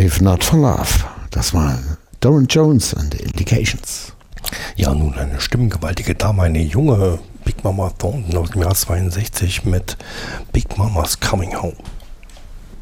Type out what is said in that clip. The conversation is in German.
If Not for Love. Das war Doran Jones und The Indications. Ja, nun eine stimmengewaltige Dame, eine junge Big Mama Thornton aus dem Jahr 62 mit Big Mama's Coming Home.